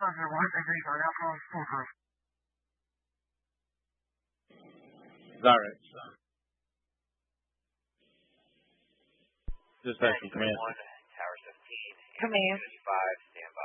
Direct. Dispatch from command. Tower 17. Command. 5, standby.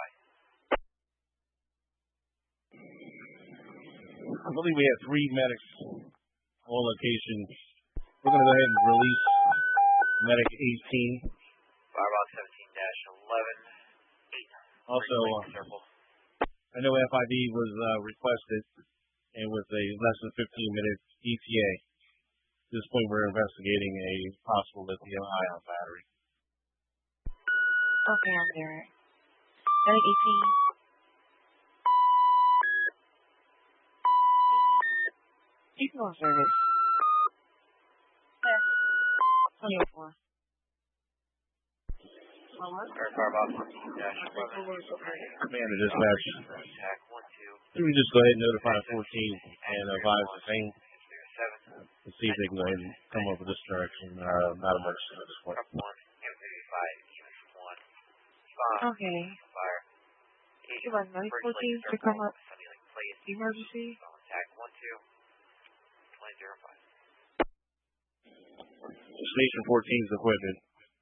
I believe we have 3 medics on location. We're going to go ahead and release medic 18. Firebox 17-11. 8. Also, I know FID was requested, and with a less than 15-minute ETA. At this point, we're investigating a possible lithium-ion battery. Okay, I'm there. Medic 18. 18 on service. Yes. 24. Firebox 17-11. Command to dispatch. Attack 1-2. Can we just go ahead and notify 14 and advise the same? And see if they can go ahead and come over this direction. Not emergency at this point. 1, M35, unit 1. Okay. Fire. You want medic 14 to come up? Emergency? Attack 1-2. 2005. Station 14's equipment.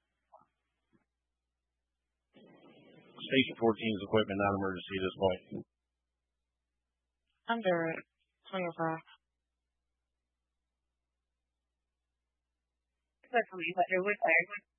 Station 14's equipment, not emergency at this point. Under 25. That's what we let her with there.